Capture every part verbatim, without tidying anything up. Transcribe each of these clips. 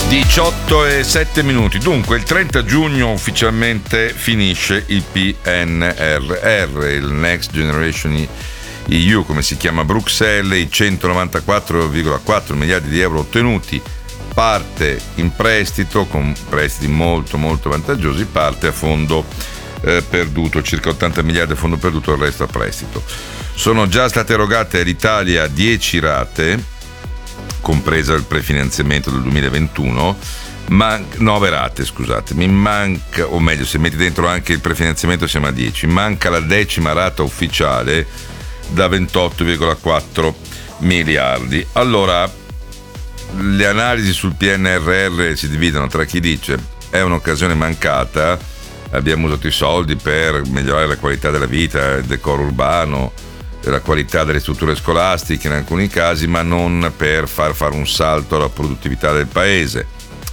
diciotto e sette minuti. Dunque, il trenta giugno ufficialmente finisce il P N R R, il Next Generation E U, come si chiama a Bruxelles. I centonovantaquattro virgola quattro miliardi di euro ottenuti, parte in prestito, con prestiti molto molto vantaggiosi, parte a fondo eh, perduto, circa ottanta miliardi a fondo perduto, il resto a prestito. Sono già state erogate all'Italia dieci rate, compresa il prefinanziamento del duemilaventuno, ma nove rate, scusatemi, manca, o meglio, se metti dentro anche il prefinanziamento siamo a dieci, manca la decima rata ufficiale da ventotto virgola quattro miliardi. Allora, le analisi sul P N R R si dividono tra chi dice è un'occasione mancata, abbiamo usato i soldi per migliorare la qualità della vita, il decoro urbano, la qualità delle strutture scolastiche in alcuni casi, ma non per far fare un salto alla produttività del paese.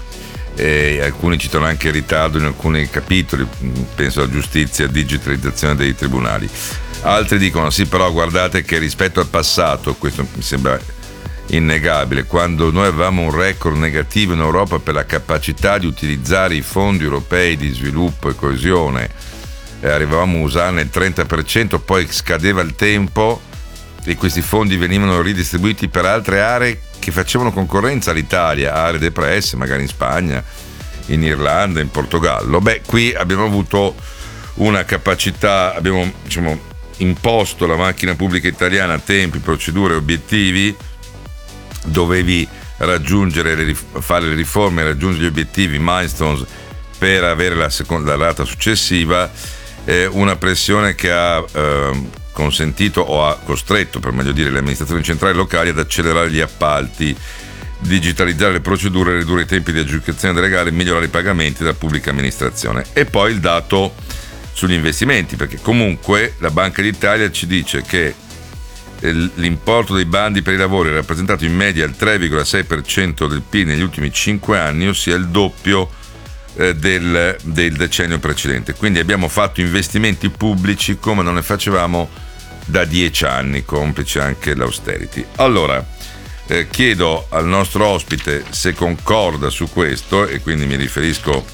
E alcuni citano anche il ritardo in alcuni capitoli, penso alla giustizia, digitalizzazione dei tribunali. Altri dicono sì, però guardate che rispetto al passato, questo mi sembra innegabile, quando noi avevamo un record negativo in Europa per la capacità di utilizzare i fondi europei di sviluppo e coesione, arrivavamo a usarne il trenta per cento, poi scadeva il tempo e questi fondi venivano ridistribuiti per altre aree che facevano concorrenza all'Italia, aree depresse, magari in Spagna, in Irlanda, in Portogallo. Beh, qui abbiamo avuto una capacità, abbiamo, diciamo, imposto alla macchina pubblica italiana tempi, procedure, obiettivi, dovevi raggiungere, le, fare le riforme, raggiungere gli obiettivi, milestones, per avere la seconda la rata successiva. Eh, una pressione che ha eh, consentito o ha costretto, per meglio dire, le amministrazioni centrali e locali ad accelerare gli appalti, digitalizzare le procedure, ridurre i tempi di aggiudicazione delle gare, migliorare i pagamenti della pubblica amministrazione. E poi il dato sugli investimenti, perché comunque la Banca d'Italia ci dice che l'importo dei bandi per i lavori è rappresentato in media il tre virgola sei per cento del P I L negli ultimi cinque anni, ossia il doppio Del, del decennio precedente. Quindi abbiamo fatto investimenti pubblici come non ne facevamo da dieci anni, complice anche l'austerity. Allora eh, chiedo al nostro ospite se concorda su questo, e quindi mi riferisco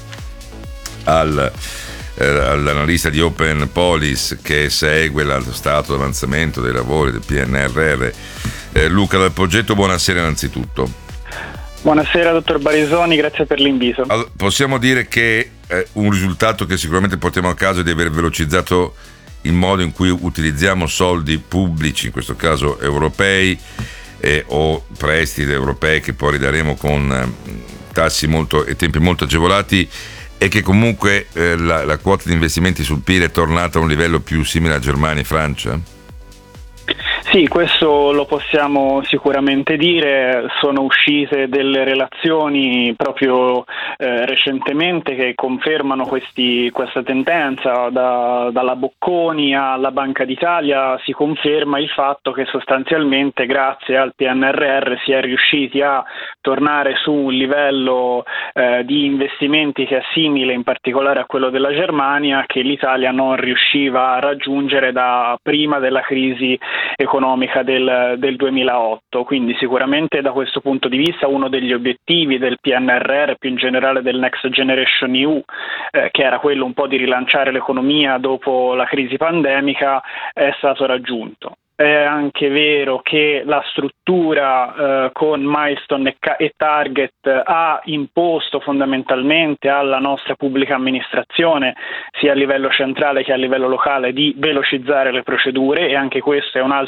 al, eh, all'analista di Open Policy che segue lo stato di avanzamento dei lavori del P N R R, eh, Luca Dal Poggetto. Buonasera innanzitutto. Buonasera dottor Barisoni, grazie per l'invito. Allora, possiamo dire che eh, un risultato che sicuramente portiamo a caso è di aver velocizzato il modo in cui utilizziamo soldi pubblici, in questo caso europei, eh, o prestiti europei che poi ridaremo con eh, tassi molto e tempi molto agevolati, e che comunque eh, la, la quota di investimenti sul P I L è tornata a un livello più simile a Germania e Francia? Sì, questo lo possiamo sicuramente dire. Sono uscite delle relazioni proprio eh, recentemente che confermano questi, questa tendenza. Da, dalla Bocconi alla Banca d'Italia si conferma il fatto che sostanzialmente grazie al P N R R si è riusciti a tornare su un livello eh, di investimenti che è simile in particolare a quello della Germania, che l'Italia non riusciva a raggiungere da prima della crisi economica economica del, del duemilaotto. Quindi sicuramente da questo punto di vista uno degli obiettivi del P N R R, più in generale del Next Generation E U, eh, che era quello un po' di rilanciare l'economia dopo la crisi pandemica, è stato raggiunto. È anche vero che la struttura eh, con milestone e, ca- e target ha imposto fondamentalmente alla nostra pubblica amministrazione, sia a livello centrale che a livello locale, di velocizzare le procedure, e anche questo è un altro